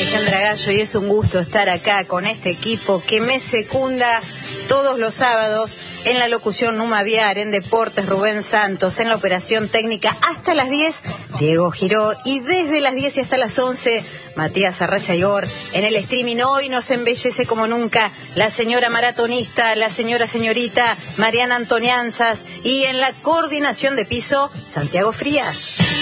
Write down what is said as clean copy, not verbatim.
Alejandra Gallo, y es un gusto estar acá con este equipo que me secunda todos los sábados. En la locución Numa Viar, en Deportes Rubén Santos, en la operación técnica hasta las 10 Diego Giró, y desde las 10 y hasta las 11 Matías Arrezaior. En el streaming hoy nos embellece como nunca la señora maratonista, la señorita Mariana Antonianzas, y en la coordinación de piso Santiago Frías.